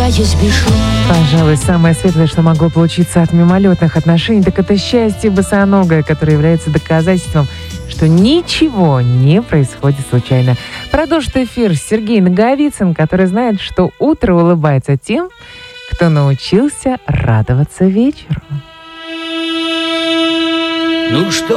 я спешу. Пожалуй, самое светлое, что могло получиться от мимолетных отношений, так это счастье босоногое, которое является доказательством, что ничего не происходит случайно. Продолжит эфир Сергей Наговицын, который знает, что утро улыбается тем, кто научился радоваться вечеру. Ну что